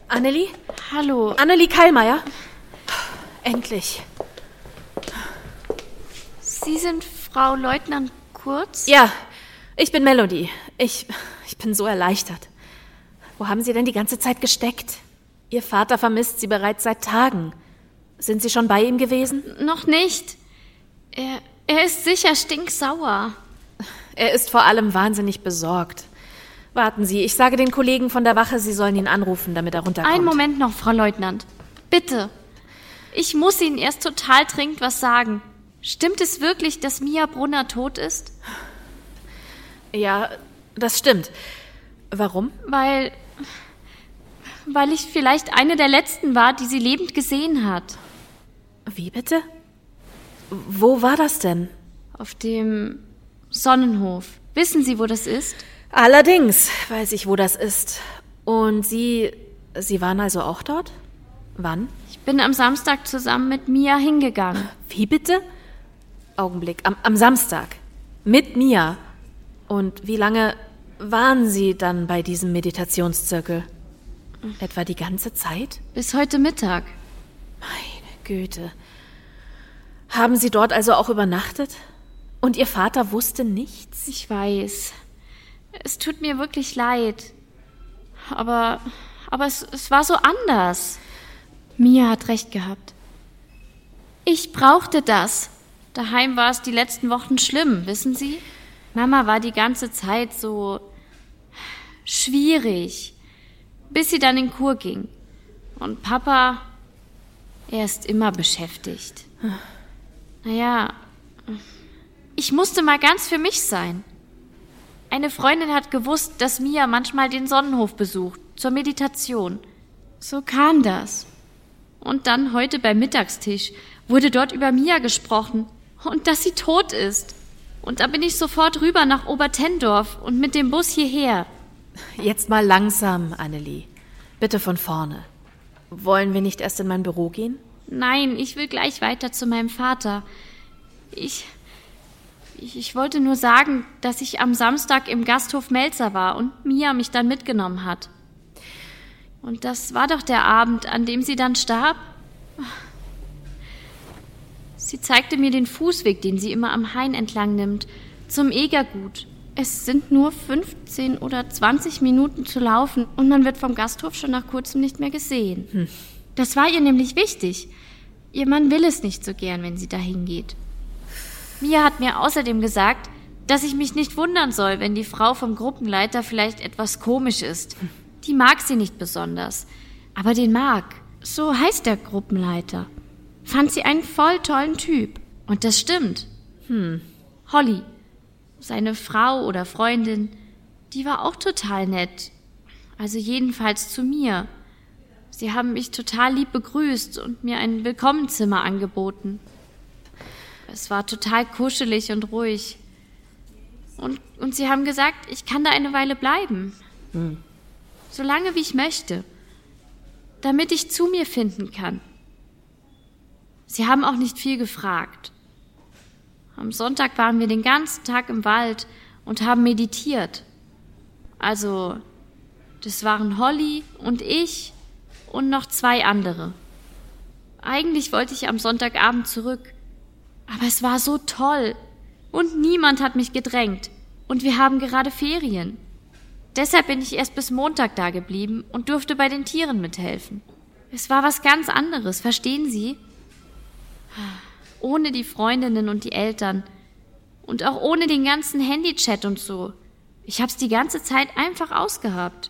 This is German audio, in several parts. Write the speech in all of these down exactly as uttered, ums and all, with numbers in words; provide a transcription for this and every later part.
Annelie? Hallo. Annelie Keilmeier? Endlich. Sie sind Frau Leutnant Kurz? Ja, ich bin Melody. Ich, ich bin so erleichtert. Wo haben Sie denn die ganze Zeit gesteckt? Ihr Vater vermisst Sie bereits seit Tagen. Sind Sie schon bei ihm gewesen? Noch nicht. Er, er ist sicher stinksauer. Er ist vor allem wahnsinnig besorgt. Warten Sie, ich sage den Kollegen von der Wache, Sie sollen ihn anrufen, damit er runterkommt. Einen Moment noch, Frau Leutnant. Bitte. Ich muss Ihnen erst total dringend was sagen. Stimmt es wirklich, dass Mia Brunner tot ist? Ja, das stimmt. Warum? Weil... Weil ich vielleicht eine der Letzten war, die sie lebend gesehen hat. Wie bitte? Wo war das denn? Auf dem Sonnenhof. Wissen Sie, wo das ist? Allerdings weiß ich, wo das ist. Und Sie... Sie waren also auch dort? Wann? Ich bin am Samstag zusammen mit Mia hingegangen. Wie bitte? Augenblick, am, am Samstag. Mit Mia. Und wie lange waren Sie dann bei diesem Meditationszirkel? Etwa die ganze Zeit? Bis heute Mittag. Meine Güte. Haben Sie dort also auch übernachtet? Und Ihr Vater wusste nichts? Ich weiß. Es tut mir wirklich leid. Aber, aber es, es war so anders. Mia hat recht gehabt. Ich brauchte das. Daheim war es die letzten Wochen schlimm, wissen Sie? Mama war die ganze Zeit so schwierig, bis sie dann in Kur ging. Und Papa, er ist immer beschäftigt. Naja, ich musste mal ganz für mich sein. Eine Freundin hat gewusst, dass Mia manchmal den Sonnenhof besucht, zur Meditation. So kam das. Und dann heute beim Mittagstisch wurde dort über Mia gesprochen und dass sie tot ist. Und da bin ich sofort rüber nach Obertendorf und mit dem Bus hierher. Jetzt mal langsam, Annelie. Bitte von vorne. Wollen wir nicht erst in mein Büro gehen? Nein, ich will gleich weiter zu meinem Vater. Ich, ich, ich wollte nur sagen, dass ich am Samstag im Gasthof Melzer war und Mia mich dann mitgenommen hat. Und das war doch der Abend, an dem sie dann starb. Sie zeigte mir den Fußweg, den sie immer am Hain entlang nimmt, zum Egergut. Es sind nur fünfzehn oder zwanzig Minuten zu laufen und man wird vom Gasthof schon nach kurzem nicht mehr gesehen. Hm. Das war ihr nämlich wichtig. Ihr Mann will es nicht so gern, wenn sie dahin geht. Mia hat mir außerdem gesagt, dass ich mich nicht wundern soll, wenn die Frau vom Gruppenleiter vielleicht etwas komisch ist. Die mag sie nicht besonders, aber den Marc, so heißt der Gruppenleiter, fand sie einen voll tollen Typ. Und das stimmt. Hm. Holly, seine Frau oder Freundin, die war auch total nett. Also jedenfalls zu mir. Sie haben mich total lieb begrüßt und mir ein Willkommenzimmer angeboten. Es war total kuschelig und ruhig. Und, und sie haben gesagt, ich kann da eine Weile bleiben. Hm. So lange wie ich möchte. Damit ich zu mir finden kann. Sie haben auch nicht viel gefragt. Am Sonntag waren wir den ganzen Tag im Wald und haben meditiert. Also, das waren Holly und ich und noch zwei andere. Eigentlich wollte ich am Sonntagabend zurück. Aber es war so toll. Und niemand hat mich gedrängt. Und wir haben gerade Ferien. Deshalb bin ich erst bis Montag da geblieben und durfte bei den Tieren mithelfen. Es war was ganz anderes, verstehen Sie? Ohne die Freundinnen und die Eltern. Und auch ohne den ganzen Handychat und so. Ich hab's die ganze Zeit einfach ausgehabt.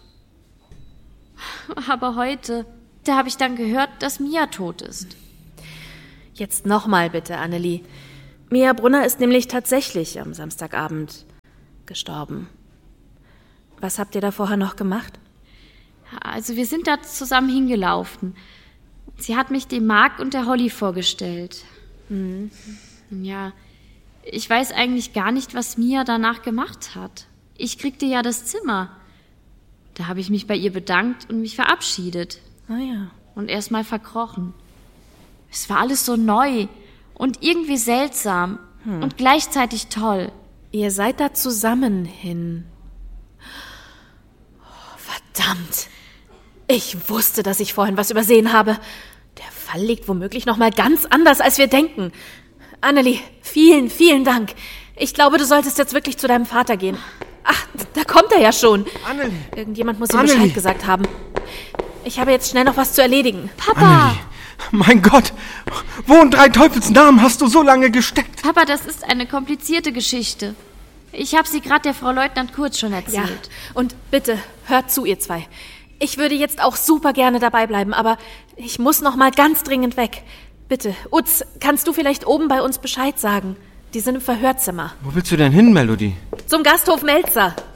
Aber heute, da habe ich dann gehört, dass Mia tot ist. Jetzt nochmal bitte, Annelie. Mia Brunner ist nämlich tatsächlich am Samstagabend gestorben. Was habt ihr da vorher noch gemacht? Also wir sind da zusammen hingelaufen. Sie hat mich dem Marc und der Holly vorgestellt. Mhm. Ja, ich weiß eigentlich gar nicht, was Mia danach gemacht hat. Ich kriegte ja das Zimmer. Da habe ich mich bei ihr bedankt und mich verabschiedet. Ah ja. Und erst mal verkrochen. Es war alles so neu und irgendwie seltsam hm. und gleichzeitig toll. Ihr seid da zusammen hin. Oh, verdammt. Ich wusste, dass ich vorhin was übersehen habe. Der Fall liegt womöglich noch mal ganz anders, als wir denken. Annelie, vielen, vielen Dank. Ich glaube, du solltest jetzt wirklich zu deinem Vater gehen. Ach, da kommt er ja schon. Annelie. Irgendjemand muss ihm Annelie. Bescheid gesagt haben. Ich habe jetzt schnell noch was zu erledigen. Papa! Annelie, mein Gott, wo in drei Teufels Namen hast du so lange gesteckt? Papa, das ist eine komplizierte Geschichte. Ich habe sie gerade der Frau Leutnant Kurz schon Ja, erzählt. und bitte, hört zu, ihr zwei. Ich würde jetzt auch super gerne dabei bleiben, aber ich muss noch mal ganz dringend weg. Bitte, Utz, kannst du vielleicht oben bei uns Bescheid sagen? Die sind im Verhörzimmer. Wo willst du denn hin, Melody? Zum Gasthof Melzer.